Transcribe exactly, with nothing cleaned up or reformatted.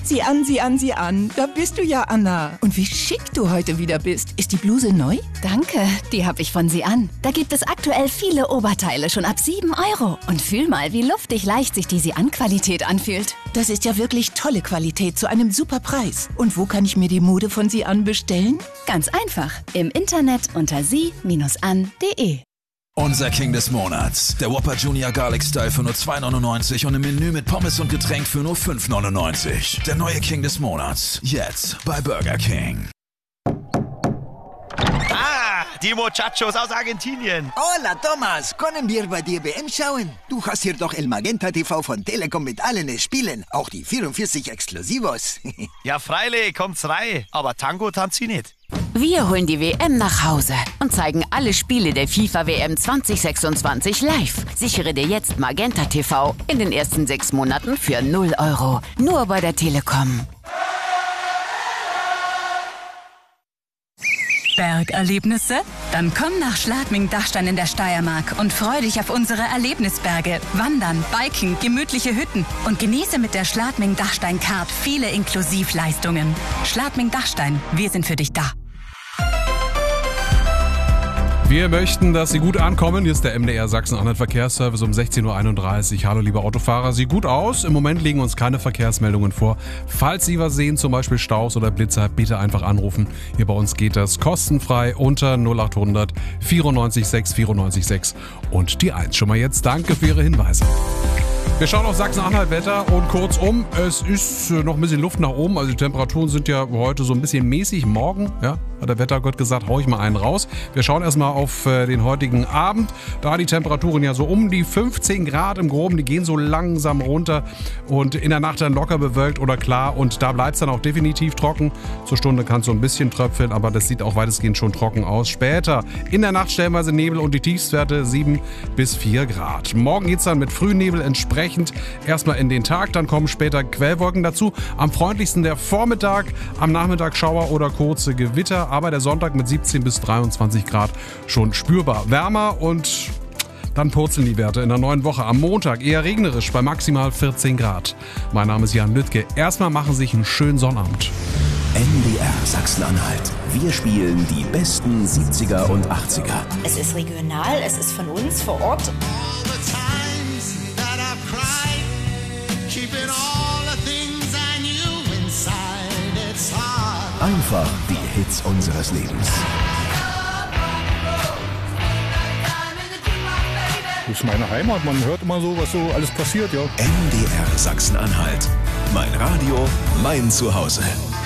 Sieh an, sieh an, sieh an. Da bist du ja, Anna. Und wie schick du heute wieder bist. Ist die Bluse neu? Danke, die habe ich von Sie an. Da gibt es aktuell viele Oberteile schon ab sieben Euro. Und fühl mal, wie luftig leicht sich die Sie-an-Qualität anfühlt. Das ist ja wirklich tolle Qualität zu einem super Preis. Und wo kann ich mir die Mode von Sie an bestellen? Ganz einfach. Im Internet unter sie an punkt de. Unser King des Monats. Der Whopper Junior Garlic Style für nur zwei neunundneunzig und im Menü mit Pommes und Getränk für nur fünf neunundneunzig. Der neue King des Monats. Jetzt bei Burger King. Ah, die Muchachos aus Argentinien. Hola, Thomas. Können wir bei dir W M schauen? Du hast hier doch El Magenta T V von Telekom mit allen Spielen. Auch die vierundvierzig Exklusivos. Ja, freilich, kommt's rein. Aber Tango tanzt sie nicht. Wir holen die W M nach Hause und zeigen alle Spiele der FIFA W M zwanzig sechsundzwanzig live. Sichere dir jetzt Magenta T V in den ersten sechs Monaten für null Euro. Nur bei der Telekom. Bergerlebnisse? Dann komm nach Schladming-Dachstein in der Steiermark und freu dich auf unsere Erlebnisberge. Wandern, Biken, gemütliche Hütten und genieße mit der Schladming-Dachstein-Card viele Inklusivleistungen. Schladming-Dachstein, wir sind für dich da. Wir möchten, dass Sie gut ankommen. Hier ist der M D R Sachsen-Anhalt Verkehrsservice um sechzehn Uhr einunddreißig. Hallo, liebe Autofahrer. Sieht gut aus. Im Moment liegen uns keine Verkehrsmeldungen vor. Falls Sie was sehen, zum Beispiel Staus oder Blitzer, bitte einfach anrufen. Hier bei uns geht das kostenfrei unter null acht hundert vierundneunzig sechs vierundneunzig sechs und die eins. Schon mal jetzt danke für Ihre Hinweise. Wir schauen auf Sachsen-Anhalt-Wetter und kurzum, es ist noch ein bisschen Luft nach oben. Also die Temperaturen sind ja heute so ein bisschen mäßig. Morgen, ja, hat der Wettergott gesagt, hau ich mal einen raus. Wir schauen erstmal auf äh, den heutigen Abend. Da die Temperaturen ja so um die fünfzehn Grad im Groben, die gehen so langsam runter und in der Nacht dann locker bewölkt oder klar und da bleibt es dann auch definitiv trocken. Zur Stunde kann es so ein bisschen tröpfeln, aber das sieht auch weitestgehend schon trocken aus. Später in der Nacht stellenweise Nebel und die Tiefstwerte sieben bis vier Grad. Morgen geht es dann mit Frühnebel entsprechend erstmal in den Tag, dann kommen später Quellwolken dazu. Am freundlichsten der Vormittag, am Nachmittag Schauer oder kurze Gewitter, aber der Sonntag mit siebzehn bis dreiundzwanzig Grad schon spürbar wärmer und dann purzeln die Werte in der neuen Woche. Am Montag eher regnerisch bei maximal vierzehn Grad. Mein Name ist Jan Lüttke. Erstmal machen Sie sich einen schönen Sonnabend. N D R Sachsen-Anhalt. Wir spielen die besten siebziger und achtziger. Es ist regional, es ist von uns vor Ort. Einfach die Hits unseres Lebens. Das ist meine Heimat, man hört immer so, was so alles passiert, ja. N D R Sachsen-Anhalt. Mein Radio, mein Zuhause.